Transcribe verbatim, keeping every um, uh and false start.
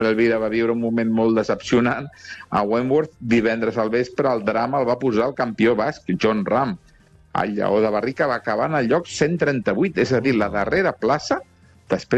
Elvira va viure un moment molt decepcionant a Wentworth. Divendres al vespre el drama el va posar el campió basc, John Ram. El Lleó de Barrica va acabar en el lloc cent trenta-vuit, és a dir, la darrera plaça després